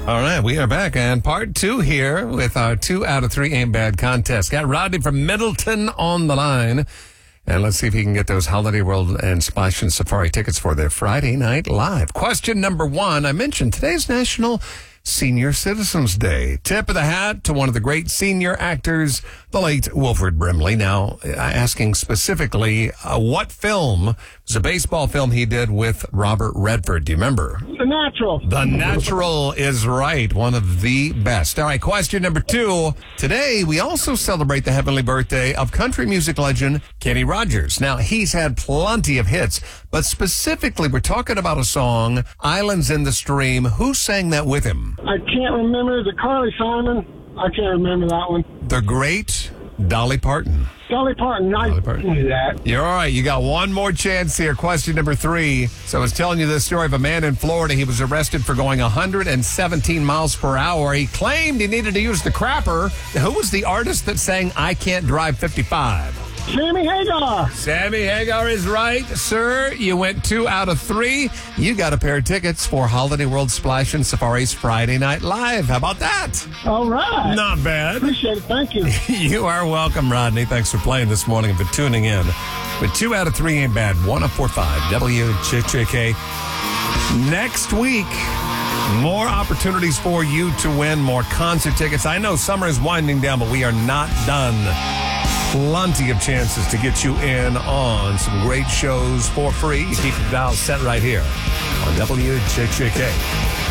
All right, we are back and part two here with our 2 out of 3 Ain't Bad contest. Got Rodney from Middleton on the line. And let's see if he can get those Holiday World and Splash and Safari tickets for their Friday Night Live. Question number 1. I mentioned today's National Senior Citizens Day. Tip of the hat to one of the great senior actors, the late Wilford Brimley. Now, asking specifically, what film? It was a baseball film he did with Robert Redford. Do you remember? The Natural. The Natural is right. One of the best. All right, question number 2. Today, we also celebrate the heavenly birthday of country music legend Kenny Rogers. Now, he's had plenty of hits, but specifically, we're talking about a song, Islands in the Stream. Who sang that with him? I can't remember. Is it Carly Simon? I can't remember that one. The great Dolly Parton. Dolly Parton. Dolly Parton. I knew that. You're all right. You got one more chance here. Question number 3. So I was telling you this story of a man in Florida. He was arrested for going 117 miles per hour. He claimed he needed to use the crapper. Who was the artist that sang I Can't Drive 55? Sammy Hagar. Sammy Hagar is right, sir. You went 2 out of 3. You got a pair of tickets for Holiday World Splash and Safari's Friday Night Live. How about that? All right. Not bad. Appreciate it. Thank you. You are welcome, Rodney. Thanks for playing this morning and for tuning in. But 2 out of 3 ain't bad. 104.5 WJJK. Next week, more opportunities for you to win more concert tickets. I know summer is winding down, but we are not done. Plenty of chances to get you in on some great shows for free. You keep the dial set right here on WJJK.